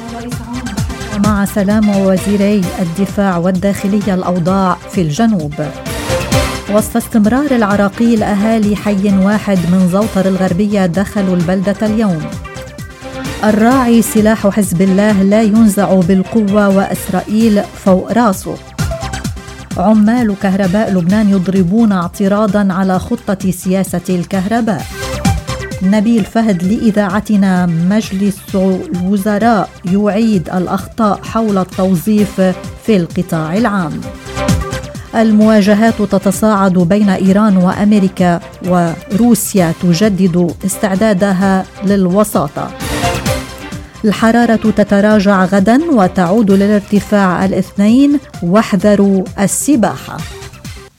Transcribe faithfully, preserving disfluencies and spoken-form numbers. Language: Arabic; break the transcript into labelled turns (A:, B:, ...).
A: مع سلام وزيري الدفاع والداخلية الأوضاع في الجنوب. وسط استمرار العراقيل أهالي حي واحد من زوطر الغربية دخلوا البلدة اليوم. الراعي سلاح حزب الله لا ينزع بالقوة وإسرائيل فوق راسه. عمال كهرباء لبنان يضربون اعتراضا على خطة سياسة الكهرباء. نبيل فهد لإذاعتنا: مجلس الوزراء يعيد الأخطاء حول التوظيف في القطاع العام. المواجهات تتصاعد بين إيران وأمريكا، وروسيا تجدد استعدادها للوساطة. الحرارة تتراجع غدا وتعود للارتفاع الاثنين، واحذروا السباحة.